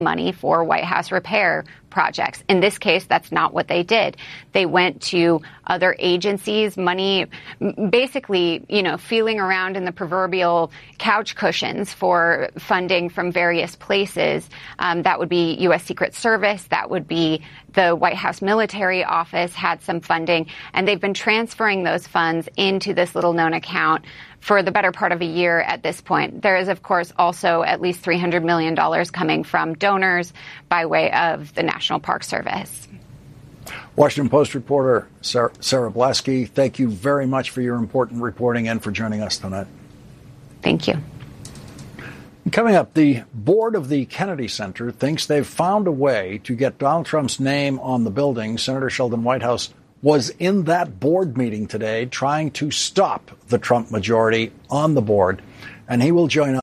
money for White House repair projects. In this case, that's not what they did. They went to other agencies, money, basically, feeling around in the proverbial couch cushions for funding from various places. That would be U.S. Secret Service. That would be the White House Military Office had some funding, and they've been transferring those funds into this little-known account for the better part of a year at this point. There is, of course, also at least $300 million coming from donors by way of the National Park Service. Washington Post reporter Sarah Blasky, thank you very much for your important reporting and for joining us tonight. Thank you. Coming up, the board of the Kennedy Center thinks they've found a way to get Donald Trump's name on the building. Senator Sheldon Whitehouse was in that board meeting today trying to stop the Trump majority on the board, and he will join us.